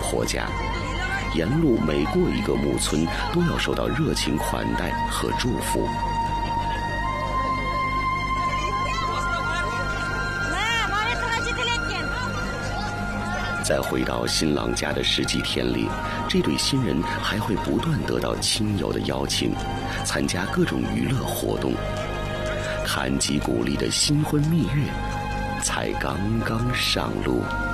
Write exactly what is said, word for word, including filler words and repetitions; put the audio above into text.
婆家，沿路每过一个木村，都要受到热情款待和祝福。在回到新郎家的十几天里，这对新人还会不断得到亲友的邀请，参加各种娱乐活动。谈及鼓励的新婚蜜月才刚刚上路。